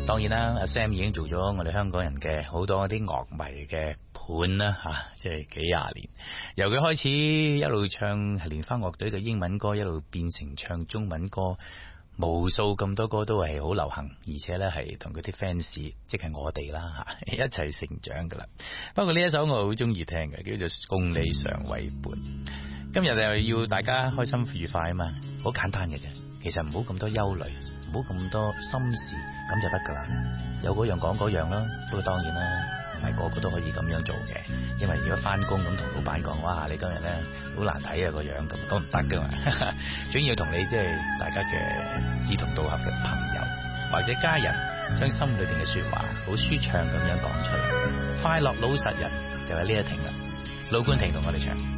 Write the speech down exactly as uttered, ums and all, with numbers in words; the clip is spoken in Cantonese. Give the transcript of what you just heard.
當然啦，阿 Sam 已經做咗我哋香港人嘅好多啲樂迷嘅伴啦吓，即係幾廿年。由佢開始一路唱係蓮花樂隊嘅英文歌，一路變成唱中文歌，無數咁多歌都係好流行，而且咧係同佢啲 fans， 即係我哋啦吓，一齊成長噶啦。不過呢一首我好中意聽嘅，叫做《共你常為伴》。今日就要大家開心愉快啊嘛，好簡單嘅啫。其實唔好咁多憂慮，唔好咁多心事，咁就得噶啦。有嗰樣講嗰樣啦。不過當然啦，唔係個個都可以咁樣做嘅。因為如果翻工咁同老闆講，哇，你今日咧好難睇啊個樣，咁咁唔得噶嘛。主要同你即係大家嘅志同道合嘅朋友或者家人，將心裏邊嘅說話好舒暢咁樣講出嚟。快樂老實人就係呢一停啦。盧冠廷同我哋唱。